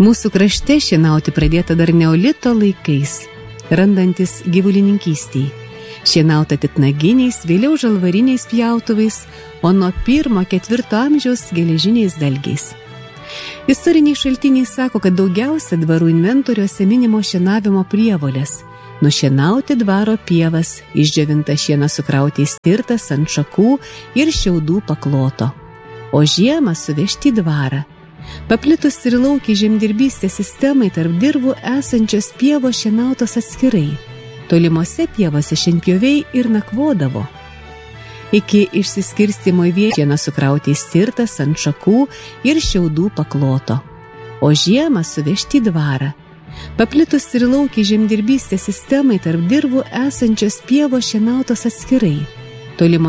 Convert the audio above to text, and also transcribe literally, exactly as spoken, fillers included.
Mūsų krašte šienauti pradėta dar neolito laikais, randantis gyvulininkystėj. Šienauta titnaginiais, vėliau žalvariniais pjautuvais, o nuo pirmo ketvirto amžiaus geležiniais dalgiais. Istoriniai šaltiniai sako, kad daugiausia dvarų inventoriuose minimo šienavimo prievolės – nušienauti dvaro pievas, išdžiovintą šieną sukrauti į stirtas ant šakų ir šiaudų pakloto, o žiemą suvežti į dvarą. Paplitus ir laukiai žemdirbystės sistemai tarp dirvų esančios pievos šienautos atskirai. Tolimose pievose šienpjoviai ir nakvodavo. Iki išsiskirstymo į šieną sukrauti į stirtas ant šakų ir šiaudų pakloto, o žiemą suvežti į dvarą. Paplitus ir laukiai žemdirbystės sistemai tarp dirvų esančios pievos šienautos atskirai. Tolimo